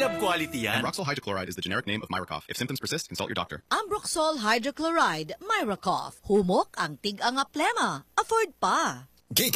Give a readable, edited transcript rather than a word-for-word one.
lab quality yan. Ambroxol hydrochloride is the generic name of Myracough. If symptoms persist, consult your doctor. Ambroxol hydrochloride, Myracough. Humok ang tig-anga plema. Afford pa.